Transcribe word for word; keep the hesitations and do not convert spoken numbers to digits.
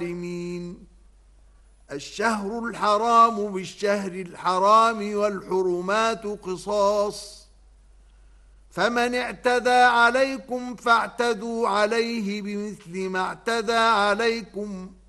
الظالمين. الشهر الحرام بالشهر الحرام والحرمات قصاص، فمن اعتدى عليكم فاعتدوا عليه بمثل ما اعتدى عليكم،